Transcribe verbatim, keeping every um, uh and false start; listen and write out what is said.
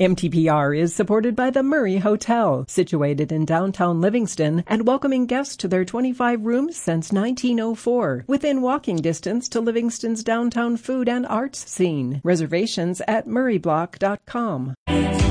M T P R is supported by the Murray Hotel, situated in downtown Livingston and welcoming guests to their twenty-five rooms since nineteen oh four, within walking distance to Livingston's downtown food and arts scene. Reservations at murray block dot com.